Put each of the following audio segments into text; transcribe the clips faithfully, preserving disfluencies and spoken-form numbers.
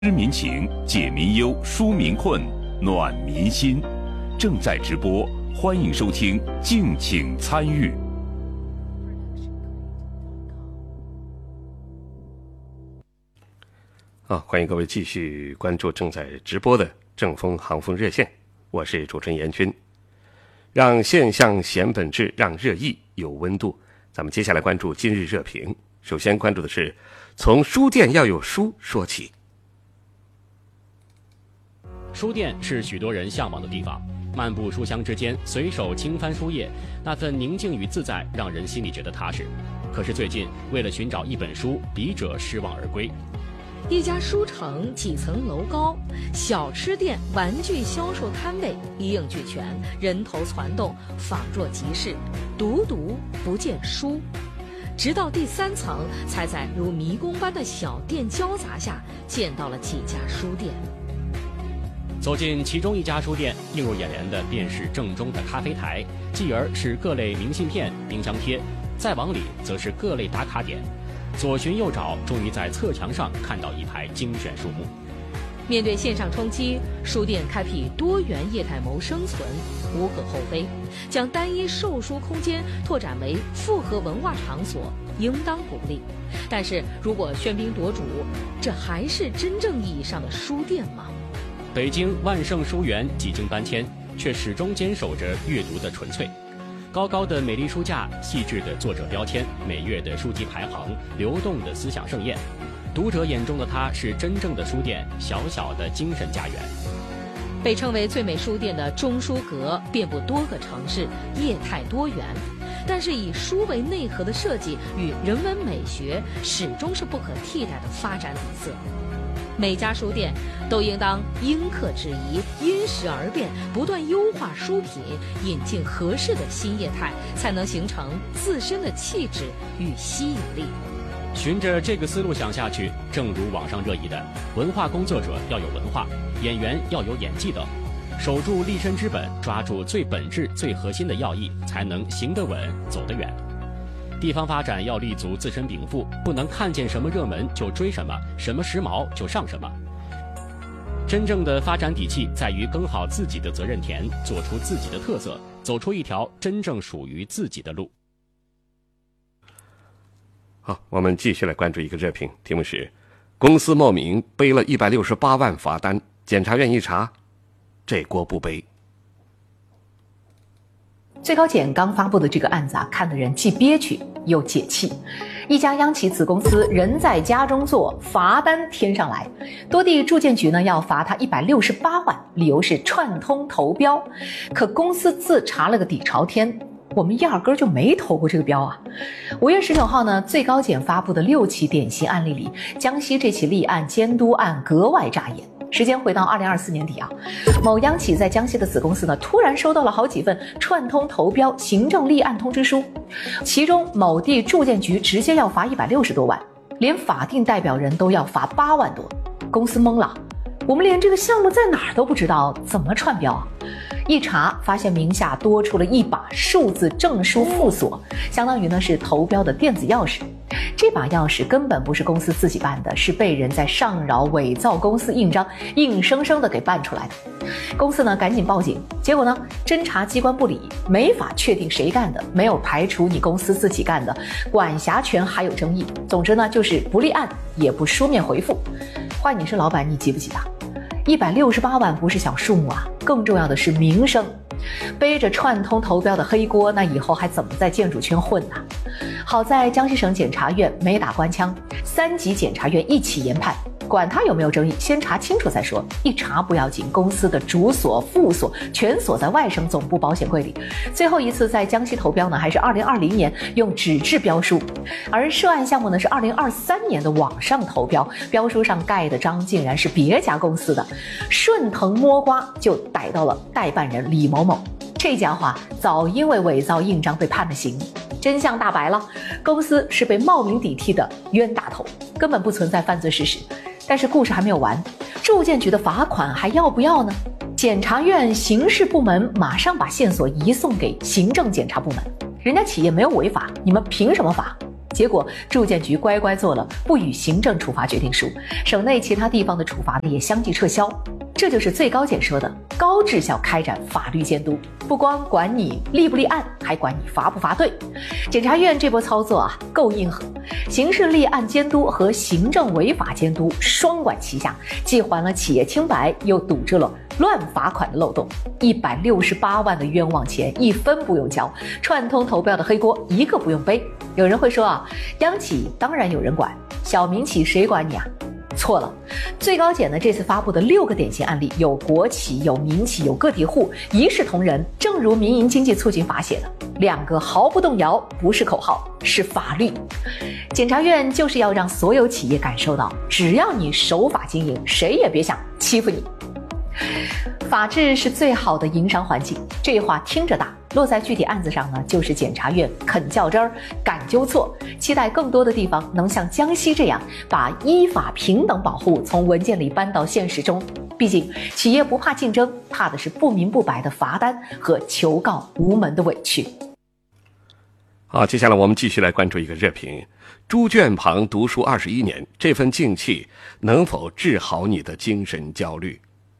知民情，解民忧，纾民困，暖民心。正在直播，欢迎收听，敬请参与。 啊，欢迎各位继续关注正在直播的正风航风热线，我是主持人严军。让现象显本质，让热议有温度。咱们接下来关注今日热评。首先关注的是从书店要有书说起。 书店是许多人向往的地方，漫步书香之间，随手轻翻书页，那份宁静与自在让人心里觉得踏实。可是最近为了寻找一本书，笔者失望而归。 一家书城几层楼高，小吃店、玩具销售摊位一应俱全，人头攒动，仿若集市，独独不见书。直到第三层，才在如迷宫般的小店交杂下见到了几家书店。 走进其中一家书店，映入眼帘的便是正宗的咖啡台，继而是各类明信片、冰箱贴，再往里则是各类打卡点。左寻右找，终于在侧墙上看到一排精选书目。 面对线上冲击，书店开辟多元业态谋生存，无可厚非。将单一售书空间拓展为复合文化场所，应当鼓励。但是如果喧宾夺主，这还是真正意义上的书店吗？ 北京万盛书园几经搬迁，却始终坚守着阅读的纯粹。高高的美丽书架，细致的作者标签，每月的书籍排行，流动的思想盛宴。读者眼中的它是真正的书店，小小的精神家园。 被称为最美书店的中书阁遍布多个城市，业态多元，但是以书为内核的设计与人文美学始终是不可替代的发展底色。每家书店都应当因客制宜，因时而变，不断优化书品，引进合适的新业态，才能形成自身的气质与吸引力。 循着这个思路想下去，正如网上热议的，文化工作者要有文化，演员要有演技等，守住立身之本，抓住最本质最核心的要义，才能行得稳走得远。地方发展要立足自身禀赋，不能看见什么热门就追什么，什么时髦就上什么。真正的发展底气在于耕好自己的责任田，做出自己的特色，走出一条真正属于自己的路。 好，我们继续来关注一个热评，题目是公司冒名背了一百六十八万罚单，检察院一查，这锅不背。 最高检刚发布的这个案子啊，看的人既憋屈又解气。一家央企子公司人在家中坐，罚单添上来，多地住建局呢要罚他一百六十八万，理由是串通投标。可公司自查了个底朝天，我们压根儿就没投过这个标啊！五月十九号呢，最高检发布的六起典型案例里，江西这起立案监督案格外扎眼。时间回到二零二四年底啊，某央企在江西的子公司呢，突然收到了好几份串通投标行政立案通知书，其中某地住建局直接要罚一百六十多万，连法定代表人都要罚八万多，公司懵了，我们连这个项目在哪儿都不知道，怎么串标啊？一查发现名下多出了一把数字证书附锁，相当于呢是投标的电子钥匙。这把钥匙根本不是公司自己办的，是被人在上扰伪造公司印章，硬生生的给办出来的。公司呢赶紧报警，结果呢侦查机关不理，没法确定谁干的，没有排除你公司自己干的，管辖权还有争议。总之呢就是不立案，也不书面回复。换你是老板，你急不急啊？一百六十八万不是小数目啊，更重要的是名声。背着串通投标的黑锅，那以后还怎么在建筑圈混呢？好在江西省检察院没打官腔，三级检察院一起研判，管他有没有争议，先查清楚再说。一查不要紧，公司的主锁、副锁全锁在外省总部保险柜里。最后一次在江西投标呢，还是二零二零年用纸质标书，而涉案项目呢是二零二三年的网上投标，标书上盖的章竟然是别家公司的，顺藤摸瓜就逮到了代办人李某某。这家伙早因为伪造印章被判了刑，真相大白了，公司是被冒名顶替的冤大头，根本不存在犯罪事实。但是故事还没有完，住建局的罚款还要不要呢？检察院刑事部门马上把线索移送给行政检察部门，人家企业没有违法，你们凭什么罚？ 结果住建局乖乖做了不予行政处罚决定书，省内其他地方的处罚呢也相继撤销。这就是最高检说的高质效开展法律监督，不光管你立不立案，还管你罚不罚对。检察院这波操作啊够硬核，刑事立案监督和行政违法监督双管齐下，既还了企业清白，又堵住了乱罚款的漏洞。一百六十八万的冤枉钱一分不用交，串通投标的黑锅一个不用背。有人会说啊，央企当然有人管，小民企谁管你啊？错了，最高检呢这次发布的六个典型案例，有国企，有民企，有个体户，一视同仁。正如民营经济促进法写的，两个毫不动摇，不是口号，是法律。检察院就是要让所有企业感受到，只要你守法经营，谁也别想欺负你。法治是最好的营商环境，这话听着大，落在具体案子上呢，就是检察院肯较真儿，敢纠错。期待更多的地方能像江西这样，把依法平等保护从文件里搬到现实中。毕竟企业不怕竞争，怕的是不明不白的罚单和求告无门的委屈。 好，接下来我们继续来关注一个热评：朱卷旁读书二十一年，这份静气能否治好你的精神焦虑？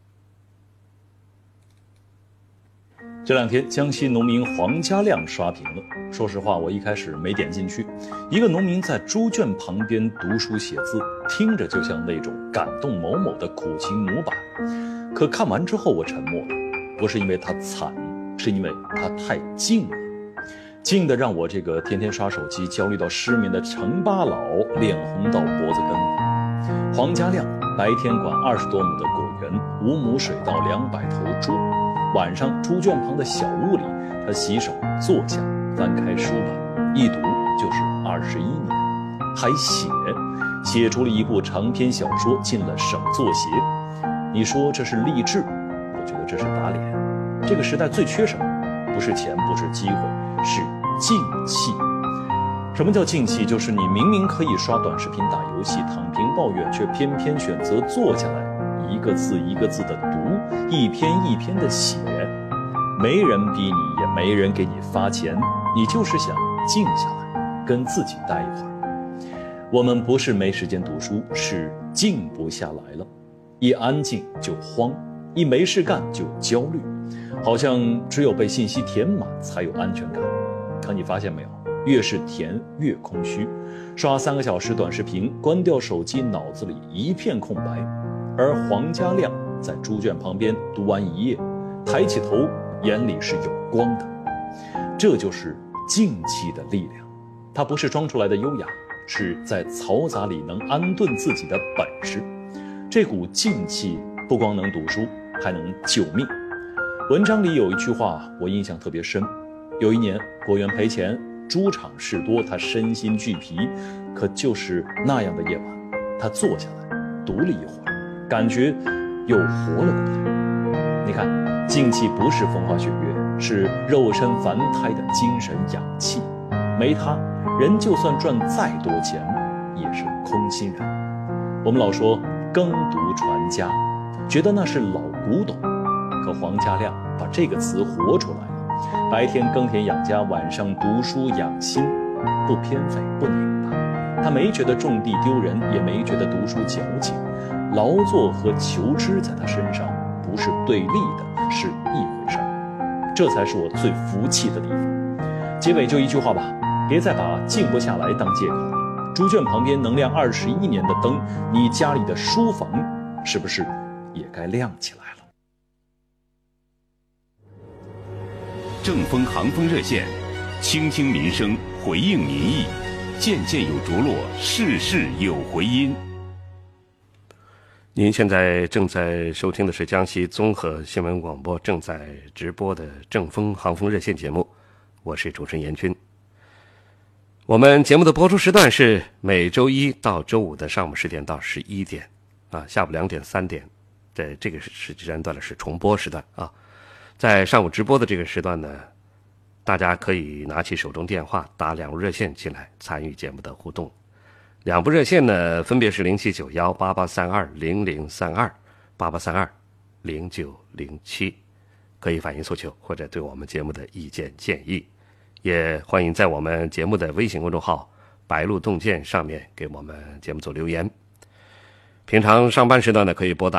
这两天，江西农民黄家亮刷屏了。说实话，我一开始没点进去。一个农民在猪圈旁边读书写字，听着就像那种感动某某的苦情模板。可看完之后，我沉默了，不是因为他惨，是因为他太静了，静的让我这个天天刷手机、焦虑到失眠的程八老脸红到脖子根了。黄家亮白天管二十多亩的果园，五亩水稻两百头猪。晚上，猪圈旁的小屋里，他洗手坐下，翻开书本，一读就是二十一年，还写，写出了一部长篇小说，进了省作协。你说这是励志，我觉得这是打脸。这个时代最缺什么？不是钱，不是机会，是静气。什么叫静气？就是你明明可以刷短视频、打游戏、躺平抱怨，却偏偏选择坐下来，一个字一个字的读，一篇一篇的写。没人逼你，也没人给你发钱，你就是想静下来，跟自己待一会儿。我们不是没时间读书，是静不下来了。一安静就慌，一没事干就焦虑，好像只有被信息填满才有安全感。可你发现没有，越是填越空虚。刷三个小时短视频，关掉手机，脑子里一片空白。而黄家亮在猪圈旁边读完一页，抬起头，眼里是有光的。这就是静气的力量，它不是装出来的优雅，是在嘈杂里能安顿自己的本事。这股静气不光能读书，还能救命。文章里有一句话我印象特别深，有一年果园赔钱，猪场事多，他身心俱疲，可就是那样的夜晚，他坐下来读了一会儿，感觉又活了过来。你看，静气不是风花雪月，是肉身凡胎的精神氧气。没它，人就算赚再多钱，也是空心人。我们老说耕读传家，觉得那是老古董，可黄家亮把这个词活出来了。白天耕田养家，晚上读书养心，不偏废，不拧巴。他没觉得种地丢人，也没觉得读书矫情。劳作和求知在他身上不是对立的，是一回事儿。这才是我最服气的地方。结尾就一句话吧，别再把静不下来当借口了。猪圈旁边能亮二十一年的灯，你家里的书房是不是也该亮起来了？ 正风航风热线，倾听民生，回应民意，件件有着落，事事有回音。 您现在正在收听的是江西综合新闻广播正在直播的正风航风热线节目，我是主持人严军。我们节目的播出时段是每周一到周五的上午十点到十一点，啊，下午两点、三点，在这个时间段呢是重播时段啊。在上午直播的这个时段呢，大家可以拿起手中电话打两路热线进来参与节目的互动。两部热线呢，分别是零七九一八八三二零零三二八八三二零九零七，可以反映诉求或者对我们节目的意见建议。也欢迎在我们节目的微信公众号白鹿洞见上面给我们节目组留言。平常上班时段呢，可以拨打